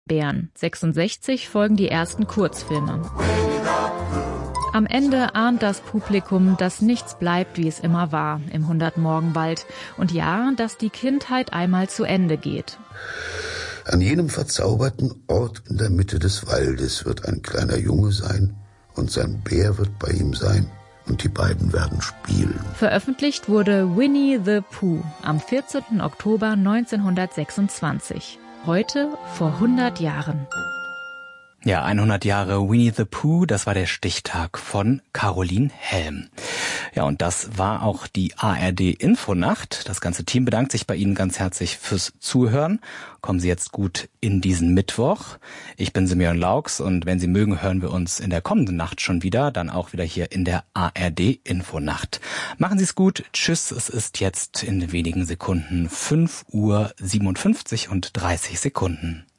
Bären. 66 folgen die ersten Kurzfilme. Am Ende ahnt das Publikum, dass nichts bleibt, wie es immer war im 100-Morgenwald. Und ja, dass die Kindheit einmal zu Ende geht. An jenem verzauberten Ort in der Mitte des Waldes wird ein kleiner Junge sein und sein Bär wird bei ihm sein und die beiden werden spielen. Veröffentlicht wurde Winnie the Pooh am 14. Oktober 1926. Heute vor 100 Jahren. Ja, 100 Jahre Winnie the Pooh, das war der Stichtag von Caroline Helm. Ja, und das war auch die ARD-Infonacht. Das ganze Team bedankt sich bei Ihnen ganz herzlich fürs Zuhören. Kommen Sie jetzt gut in diesen Mittwoch. Ich bin Simeon Laux und wenn Sie mögen, hören wir uns in der kommenden Nacht schon wieder, dann auch wieder hier in der ARD-Infonacht. Machen Sie es gut. Tschüss. Es ist jetzt in wenigen Sekunden 5:57 und 30 Sekunden.